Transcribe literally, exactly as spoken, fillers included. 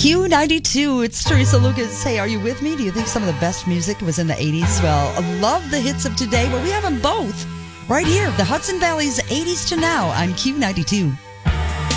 Q ninety-two, it's Teresa Lucas. Hey, are you with me? Do you think some of the best music was in the eighties? Well, I love the hits of today. Well, we have them both right here. The Hudson Valley's eighties to now on Q ninety-two.